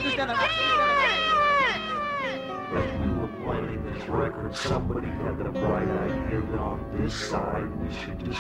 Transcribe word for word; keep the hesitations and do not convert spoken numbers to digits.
stand up. You stand up. As we were planning this record, somebody had the bright idea that on this side we should just